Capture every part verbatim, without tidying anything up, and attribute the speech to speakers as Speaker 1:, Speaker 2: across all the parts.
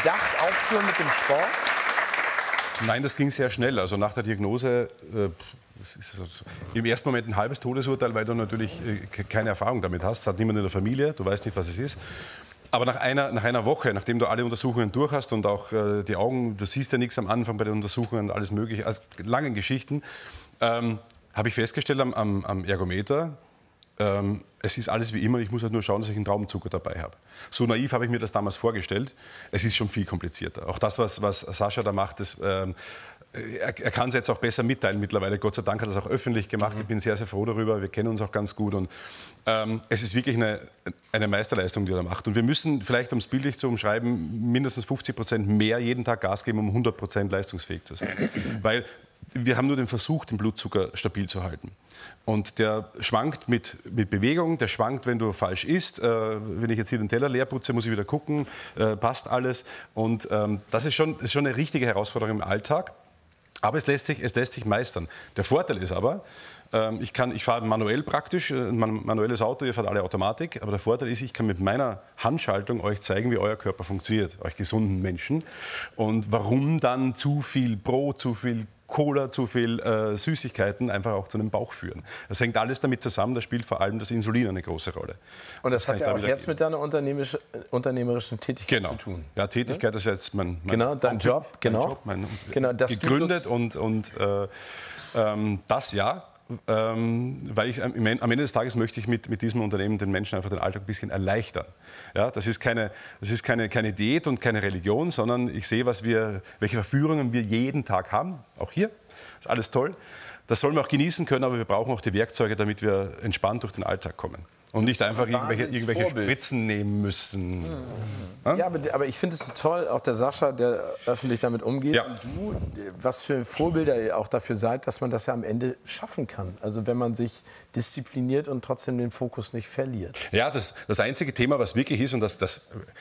Speaker 1: gedacht, aufhören mit dem Sport?
Speaker 2: Nein, das ging sehr schnell. Also nach der Diagnose äh, ist so, im ersten Moment ein halbes Todesurteil, weil du natürlich äh, keine Erfahrung damit hast. Es hat niemand in der Familie, du weißt nicht, was es ist. Aber nach einer, nach einer Woche, nachdem du alle Untersuchungen durch hast und auch äh, die Augen, du siehst ja nichts am Anfang bei den Untersuchungen, alles Mögliche, also langen Geschichten, ähm, habe ich festgestellt am, am, am Ergometer, ähm, es ist alles wie immer, ich muss halt nur schauen, dass ich einen Traubenzucker dabei habe. So naiv habe ich mir das damals vorgestellt. Es ist schon viel komplizierter. Auch das, was, was Sascha da macht, das, ähm, er, er kann es jetzt auch besser mitteilen mittlerweile. Gott sei Dank hat er es auch öffentlich gemacht. Mhm. Ich bin sehr, sehr froh darüber. Wir kennen uns auch ganz gut. Und, ähm, es ist wirklich eine, eine Meisterleistung, die er da macht. Und wir müssen, vielleicht um es bildlich zu umschreiben, mindestens fünfzig Prozent mehr jeden Tag Gas geben, um hundert Prozent leistungsfähig zu sein. Weil wir haben nur den Versuch, den Blutzucker stabil zu halten. Und der schwankt mit, mit Bewegung, der schwankt, wenn du falsch isst. Äh, wenn ich jetzt hier den Teller leer putze, muss ich wieder gucken, äh, passt alles. Und ähm, das ist schon, ist schon eine richtige Herausforderung im Alltag. Aber es lässt sich, es lässt sich meistern. Der Vorteil ist aber, ähm, ich, kann, ich fahre manuell praktisch, ein manuelles Auto, ihr fahrt alle Automatik. Aber der Vorteil ist, ich kann mit meiner Handschaltung euch zeigen, wie euer Körper funktioniert, euch gesunden Menschen. Und warum dann zu viel Brot, zu viel Cola, zu viel äh, Süßigkeiten einfach auch zu einem Bauch führen. Das hängt alles damit zusammen, da spielt vor allem das Insulin eine große Rolle.
Speaker 1: Und das, das hat ja auch jetzt
Speaker 2: geben.
Speaker 1: mit deiner unternehmerisch, unternehmerischen Tätigkeit
Speaker 2: genau.
Speaker 1: zu tun.
Speaker 2: Ja, Tätigkeit ja? ist jetzt mein, mein
Speaker 1: genau, dein Job,
Speaker 2: mein
Speaker 1: genau.
Speaker 2: Job, mein,
Speaker 1: genau das
Speaker 2: gegründet und, und äh, ähm, das ja. Ähm, weil ich am Ende des Tages möchte ich mit, mit diesem Unternehmen den Menschen einfach den Alltag ein bisschen erleichtern. Ja, das ist, keine, das ist keine, keine Diät und keine Religion, sondern ich sehe, was wir, welche Verführungen wir jeden Tag haben, auch hier. Das ist alles toll. Das sollen wir auch genießen können, aber wir brauchen auch die Werkzeuge, damit wir entspannt durch den Alltag kommen. Und nicht einfach irgendwelche, irgendwelche Spritzen nehmen müssen. Mhm.
Speaker 1: Ja, ja aber, aber ich finde es so toll, auch der Sascha, der öffentlich damit umgeht.
Speaker 2: Ja.
Speaker 1: Und du, was für Vorbilder ihr auch dafür seid, dass man das ja am Ende schaffen kann. Also wenn man sich diszipliniert und trotzdem den Fokus nicht verliert.
Speaker 2: Ja, das, das einzige Thema, was wirklich ist, und das, das,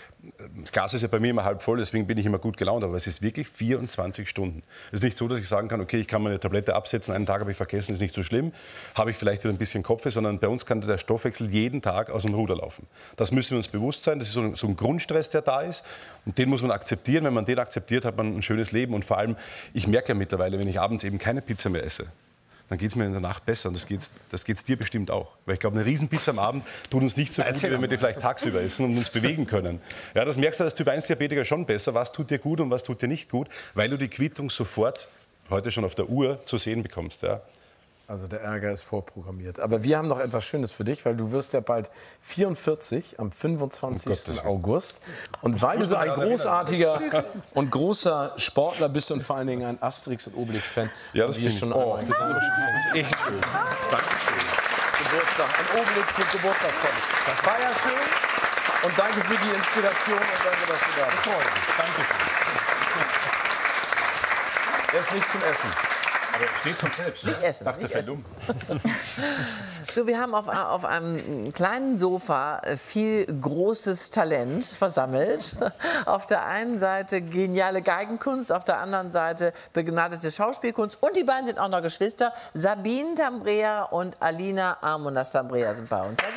Speaker 2: das Glas ist ja bei mir immer halb voll, deswegen bin ich immer gut gelaunt, aber es ist wirklich vierundzwanzig Stunden. Es ist nicht so, dass ich sagen kann, okay, ich kann meine Tablette absetzen, einen Tag habe ich vergessen, ist nicht so schlimm, habe ich vielleicht wieder ein bisschen Kopfweh, sondern bei uns kann der Stoffwechsel jeden Tag aus dem Ruder laufen. Das müssen wir uns bewusst sein, das ist so ein, so ein Grundstress, der da ist und den muss man akzeptieren. Wenn man den akzeptiert, hat man ein schönes Leben und vor allem, ich merke ja mittlerweile, wenn ich abends eben keine Pizza mehr esse, dann geht es mir in der Nacht besser und das geht es das geht's dir bestimmt auch. Weil ich glaube, eine Riesenpizza am Abend tut uns nicht so gut, wie wenn wir die vielleicht tagsüber essen und uns bewegen können. Ja, das merkst du als Typ eins Diabetiker schon besser, was tut dir gut und was tut dir nicht gut, weil du die Quittung sofort, heute schon auf der Uhr, zu sehen bekommst. Ja.
Speaker 1: Also der Ärger ist vorprogrammiert. Aber wir haben noch etwas Schönes für dich, weil du wirst ja bald vierundvierzig am fünfundzwanzigsten August. Und weil du so ein großartiger und großer Sportler bist und vor allen Dingen ein Asterix- und Obelix-Fan.
Speaker 2: Ja, das
Speaker 1: ist schon
Speaker 2: oh, das, ist das ist echt schön. Dankeschön.
Speaker 1: Geburtstag. Ein Obelix mit Geburtstagskarte. Das war ja schön. Und danke für die Inspiration und danke, dass du da bist.
Speaker 2: Danke.
Speaker 1: Er ist nicht zum Essen.
Speaker 2: Aber steht von selbst.
Speaker 3: Nicht essen.
Speaker 2: Dachte,
Speaker 3: nicht
Speaker 2: essen.
Speaker 3: So, wir haben auf, auf einem kleinen Sofa viel großes Talent versammelt. Auf der einen Seite geniale Geigenkunst, auf der anderen Seite begnadete Schauspielkunst. Und die beiden sind auch noch Geschwister. Sabine Tambrea und Alina Armonas Tambrea sind bei uns.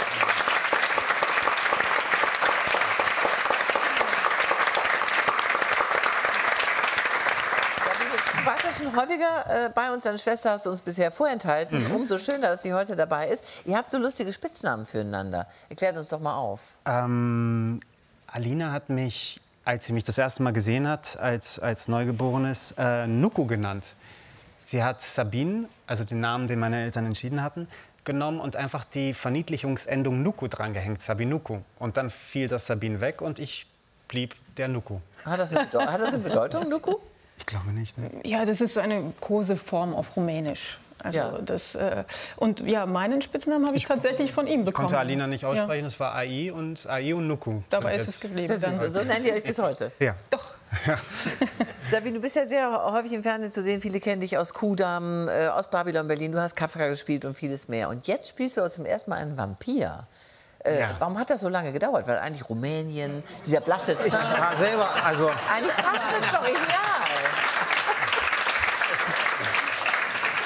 Speaker 3: Du warst ja schon häufiger äh, bei uns, deine Schwester hast du uns bisher vorenthalten. Mhm. Umso schöner, dass sie heute dabei ist. Ihr habt so lustige Spitznamen füreinander. Erklärt uns doch mal auf.
Speaker 4: Ähm, Alina hat mich, als sie mich das erste Mal gesehen hat, als, als Neugeborenes, äh, Nuku genannt. Sie hat Sabine, also den Namen, den meine Eltern entschieden hatten, genommen und einfach die Verniedlichungsendung Nuku drangehängt, Sabinuku. Und dann fiel das Sabine weg und ich blieb der Nuku.
Speaker 3: Hat das eine, Bedeutung, hat das eine Bedeutung, Nuku?
Speaker 4: Ich glaube nicht, ne?
Speaker 5: Ja, das ist so eine Koseform auf Rumänisch. Also
Speaker 3: Ja.
Speaker 5: das, äh, und ja, meinen Spitznamen habe ich, ich tatsächlich von ihm
Speaker 4: Ich
Speaker 5: bekommen.
Speaker 4: konnte Alina nicht aussprechen,
Speaker 5: Ja.
Speaker 4: es war A I und A I und Nuku.
Speaker 5: Dabei
Speaker 4: und
Speaker 5: ist es geblieben.
Speaker 3: So, so, so nennt ihr euch bis heute?
Speaker 4: Ja.
Speaker 5: Doch.
Speaker 3: Sabine, du bist ja sehr häufig im Fernsehen zu sehen. Viele kennen dich aus Kudamm, äh, aus Babylon Berlin. Du hast Kafka gespielt und vieles mehr. Und jetzt spielst du zum ersten Mal einen Vampir. Äh,
Speaker 4: Ja.
Speaker 3: Warum hat das so lange gedauert? Weil eigentlich Rumänien, dieser blasse Zahn.
Speaker 4: Ich war selber, also
Speaker 3: Eigentlich passt das doch ideal.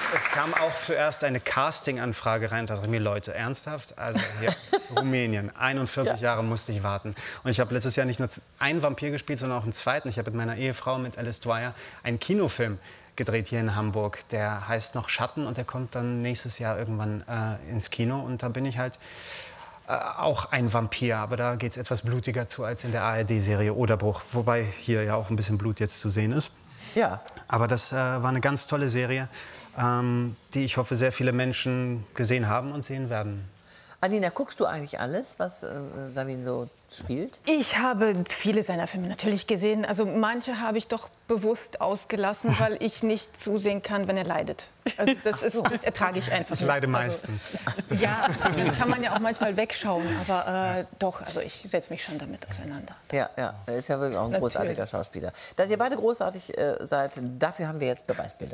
Speaker 4: Es kam auch zuerst eine Casting-Anfrage rein. Da dachte ich mir, Leute, ernsthaft? Also hier, Rumänien, einundvierzig ja. Jahre musste ich warten. Und ich habe letztes Jahr nicht nur einen Vampir gespielt, sondern auch einen zweiten. Ich habe mit meiner Ehefrau, mit Alice Dwyer, einen Kinofilm gedreht hier in Hamburg. Der heißt noch Schatten und der kommt dann nächstes Jahr irgendwann äh, ins Kino. Und da bin ich halt äh, auch ein Vampir. Aber da geht es etwas blutiger zu als in der A R D-Serie Oderbruch. Wobei hier ja auch ein bisschen Blut jetzt zu sehen ist.
Speaker 3: Ja.
Speaker 4: Aber das äh, war eine ganz tolle Serie, ähm, die ich hoffe, sehr viele Menschen gesehen haben und sehen werden.
Speaker 3: Alina, guckst du eigentlich alles, was äh, Sabine so spielt?
Speaker 5: Ich habe viele seiner Filme natürlich gesehen. Also manche habe ich doch bewusst ausgelassen, weil ich nicht zusehen kann, wenn er leidet. Also das, ist, das ertrage ich einfach nicht.
Speaker 4: Ich leide meistens.
Speaker 5: Also, ja, kann man ja auch manchmal wegschauen. Aber äh, doch, also ich setze mich schon damit auseinander.
Speaker 3: Ja, ja, er ist ja wirklich auch ein
Speaker 5: Natürlich.
Speaker 3: großartiger Schauspieler. Dass ihr beide großartig äh, seid, dafür haben wir jetzt Beweisbilder.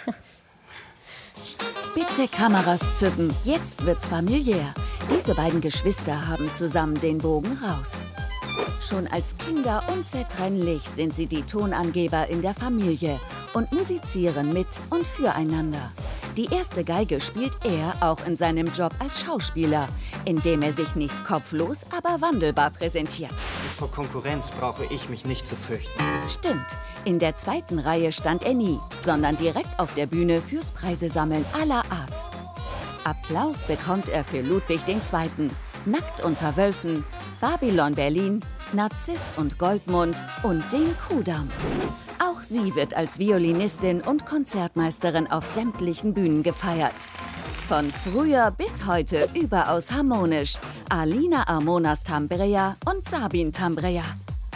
Speaker 6: Bitte Kameras zücken, jetzt wird's familiär. Diese beiden Geschwister haben zusammen den Bogen raus. Schon als Kinder unzertrennlich sind sie die Tonangeber in der Familie und musizieren mit und füreinander. Die erste Geige spielt er auch in seinem Job als Schauspieler, indem er sich nicht kopflos, aber wandelbar präsentiert.
Speaker 7: Vor Konkurrenz brauche ich mich nicht zu fürchten.
Speaker 6: Stimmt, in der zweiten Reihe stand er nie, sondern direkt auf der Bühne fürs Preisesammeln aller Art. Applaus bekommt er für Ludwig der Zweite., Nackt unter Wölfen, Babylon Berlin, Narziss und Goldmund und den Kudamm. Auch sie wird als Violinistin und Konzertmeisterin auf sämtlichen Bühnen gefeiert. Von früher bis heute überaus harmonisch. Alina Armonas Tambrea und Sabine Tambrea.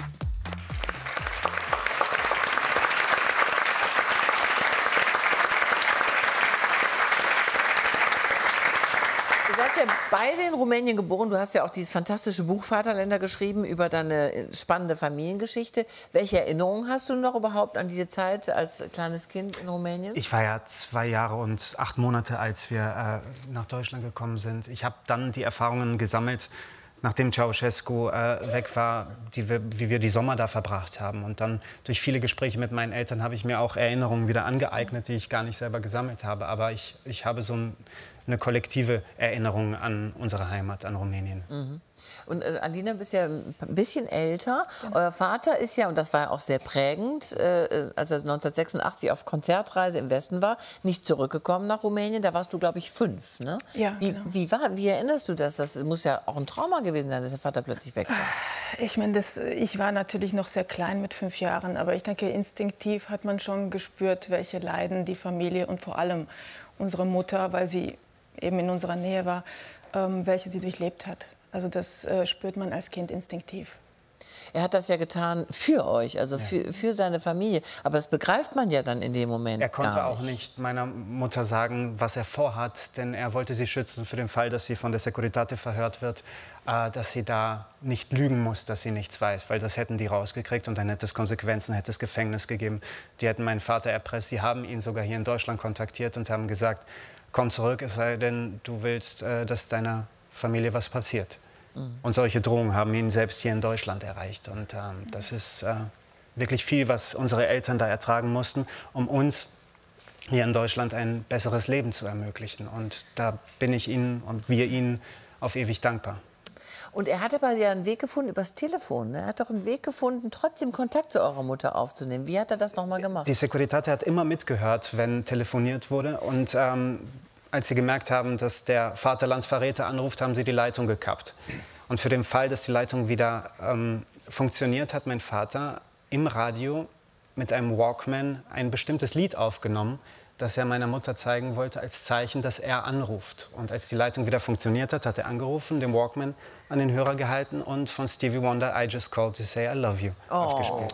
Speaker 3: Ihr seid ja beide in Rumänien geboren. Du hast ja auch dieses fantastische Buch Vaterländer geschrieben über deine spannende Familiengeschichte. Welche Erinnerungen hast du noch überhaupt an diese Zeit als kleines Kind in Rumänien?
Speaker 4: Ich war ja zwei Jahre und acht Monate, als wir äh, nach Deutschland gekommen sind. Ich habe dann die Erfahrungen gesammelt, nachdem Ceausescu äh, weg war, die wir, wie wir die Sommer da verbracht haben. Und dann durch viele Gespräche mit meinen Eltern habe ich mir auch Erinnerungen wieder angeeignet, die ich gar nicht selber gesammelt habe. Aber ich, ich habe so ein, eine kollektive Erinnerung an unsere Heimat, an Rumänien.
Speaker 3: Mhm. Und äh, Alina, du bist ja ein bisschen älter. Ja. Euer Vater ist ja, und das war ja auch sehr prägend, äh, als er neunzehnhundertsechsundachtzig auf Konzertreise im Westen war, nicht zurückgekommen nach Rumänien. Da warst du, glaube ich, fünf. Ne?
Speaker 5: Ja,
Speaker 3: wie,
Speaker 5: genau.
Speaker 3: wie, war, wie erinnerst du das? Das muss ja auch ein Trauma gewesen sein, dass der Vater plötzlich weg war.
Speaker 5: Ich meine, das, ich war natürlich noch sehr klein mit fünf Jahren, aber ich denke, instinktiv hat man schon gespürt, welche Leiden die Familie und vor allem unsere Mutter, weil sie eben in unserer Nähe war, ähm, welche sie durchlebt hat. Also das äh, spürt man als Kind instinktiv.
Speaker 3: Er hat das ja getan für euch, also für, für seine Familie. Aber das begreift man ja dann in dem Moment
Speaker 4: Er konnte
Speaker 3: gar nicht.
Speaker 4: auch nicht meiner Mutter sagen, was er vorhat, denn er wollte sie schützen für den Fall, dass sie von der Securitate verhört wird, äh, dass sie da nicht lügen muss, dass sie nichts weiß, weil das hätten die rausgekriegt und dann hätte es Konsequenzen, hätte es Gefängnis gegeben. Die hätten meinen Vater erpresst, sie haben ihn sogar hier in Deutschland kontaktiert und haben gesagt, komm zurück, es sei denn, du willst, äh, dass deiner Familie was passiert. Mhm. Und solche Drohungen haben ihn selbst hier in Deutschland erreicht. Und ähm, das ist äh, wirklich viel, was unsere Eltern da ertragen mussten, um uns hier in Deutschland ein besseres Leben zu ermöglichen. Und da bin ich Ihnen und wir Ihnen auf ewig dankbar.
Speaker 3: Und er hat aber ja einen Weg gefunden übers Telefon. Ne? Er hat doch einen Weg gefunden, trotzdem Kontakt zu eurer Mutter aufzunehmen. Wie hat er das noch mal gemacht?
Speaker 4: Die Securitate hat immer mitgehört, wenn telefoniert wurde. Und ähm, als sie gemerkt haben, dass der Vaterlandsverräter anruft, haben sie die Leitung gekappt. Und für den Fall, dass die Leitung wieder ähm, funktioniert, hat mein Vater im Radio mit einem Walkman ein bestimmtes Lied aufgenommen, das er meiner Mutter zeigen wollte, als Zeichen, dass er anruft. Und als die Leitung wieder funktioniert hat, hat er angerufen, den Walkman an den Hörer gehalten und von Stevie Wonder I Just Called to Say I Love You
Speaker 3: oh.
Speaker 4: abgespielt.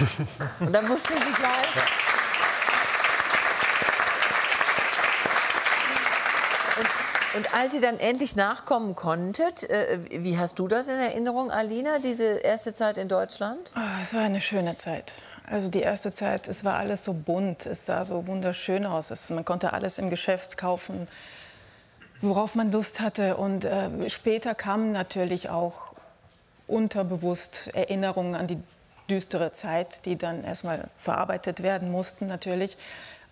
Speaker 3: Und dann wussten Sie gleich...
Speaker 4: Ja.
Speaker 3: Und als ihr dann endlich nachkommen konntet, äh, wie hast du das in Erinnerung, Alina, diese erste Zeit in Deutschland?
Speaker 5: Oh, es war eine schöne Zeit. Also die erste Zeit, es war alles so bunt, es sah so wunderschön aus. Es, man konnte alles im Geschäft kaufen, worauf man Lust hatte. Und äh, später kamen natürlich auch unterbewusst Erinnerungen an die düstere Zeit, die dann erstmal verarbeitet werden mussten natürlich.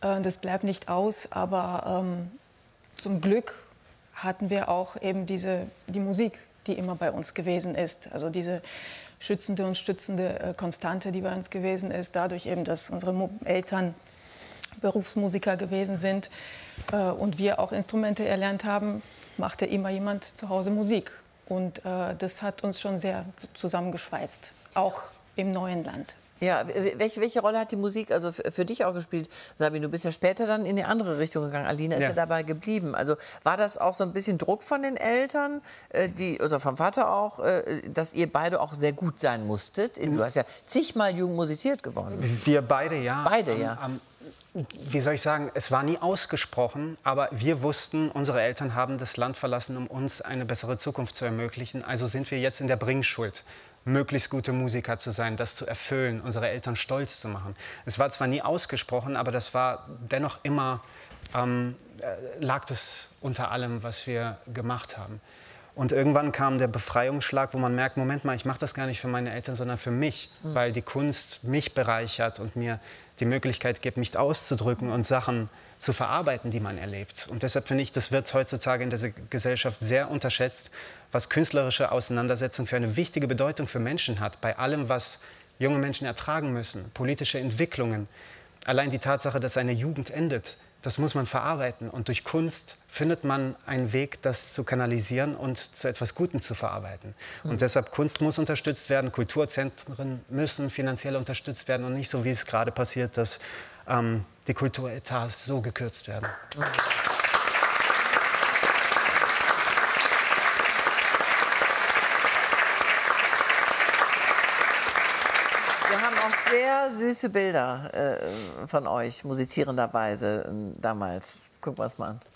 Speaker 5: Äh, das bleibt nicht aus, aber ähm, zum Glück hatten wir auch eben diese, die Musik, die immer bei uns gewesen ist. Also diese schützende und stützende äh, Konstante, die bei uns gewesen ist, dadurch eben, dass unsere Mo Eltern Berufsmusiker gewesen sind äh, und wir auch Instrumente erlernt haben, machte immer jemand zu Hause Musik. Und äh, das hat uns schon sehr zusammengeschweißt, auch im neuen Land.
Speaker 3: Ja, welche, welche Rolle hat die Musik also für, für dich auch gespielt, Sabine? Du bist ja später dann in die andere Richtung gegangen. Alina ist ja, ja dabei geblieben. Also war das auch so ein bisschen Druck von den Eltern, äh, die, oder vom Vater auch, äh, dass ihr beide auch sehr gut sein musstet? Du hast ja zigmal Jugend musiziert gewonnen.
Speaker 4: Wir beide, ja.
Speaker 3: Beide, ja.
Speaker 4: Ähm, ähm, wie soll ich sagen, es war nie ausgesprochen, aber wir wussten, unsere Eltern haben das Land verlassen, um uns eine bessere Zukunft zu ermöglichen. Also sind wir jetzt in der Bringschuld, möglichst gute Musiker zu sein, das zu erfüllen, unsere Eltern stolz zu machen. Es war zwar nie ausgesprochen, aber das war dennoch immer, ähm, lag das unter allem, was wir gemacht haben. Und irgendwann kam der Befreiungsschlag, wo man merkt, Moment mal, ich mache das gar nicht für meine Eltern, sondern für mich, mhm. weil die Kunst mich bereichert und mir die Möglichkeit gibt, mich auszudrücken und Sachen zu verarbeiten, die man erlebt. Und deshalb finde ich, das wird heutzutage in dieser Gesellschaft sehr unterschätzt, was künstlerische Auseinandersetzung für eine wichtige Bedeutung für Menschen hat, bei allem, was junge Menschen ertragen müssen, politische Entwicklungen. Allein die Tatsache, dass eine Jugend endet, das muss man verarbeiten. Und durch Kunst findet man einen Weg, das zu kanalisieren und zu etwas Gutem zu verarbeiten. Und mhm. deshalb, Kunst muss unterstützt werden, Kulturzentren müssen finanziell unterstützt werden und nicht so, wie es gerade passiert, dass ähm, die Kulturetats so gekürzt werden. Mhm.
Speaker 3: Wir haben auch sehr süße Bilder äh, von euch, musizierenderweise äh, damals. Gucken wir es mal an.